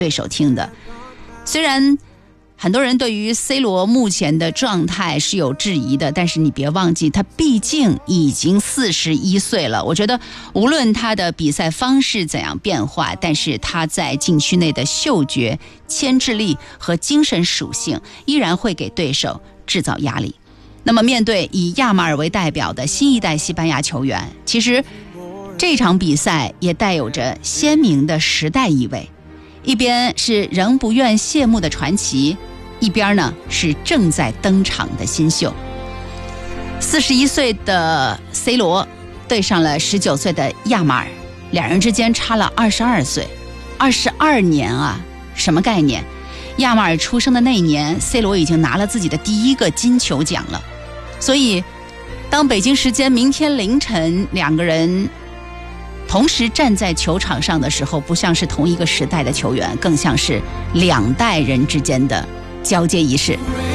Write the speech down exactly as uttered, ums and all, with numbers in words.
对手听的。虽然很多人对于 C 罗目前的状态是有质疑的，但是你别忘记他毕竟已经四十一岁了。我觉得无论他的比赛方式怎样变化，但是他在禁区内的嗅觉、牵制力和精神属性依然会给对手制造压力。那么面对以亚马尔为代表的新一代西班牙球员，其实这场比赛也带有着鲜明的时代意味。一边是仍不愿谢幕的传奇，一边呢是正在登场的新秀。四十一岁的 C 罗对上了十九岁的亚马尔，两人之间差了二十二岁，二十二年啊，什么概念？亚马尔出生的那一年 ，C 罗已经拿了自己的第一个金球奖了。所以，当北京时间明天凌晨两个人同时站在球场上的时候，不像是同一个时代的球员，更像是两代人之间的交接仪式。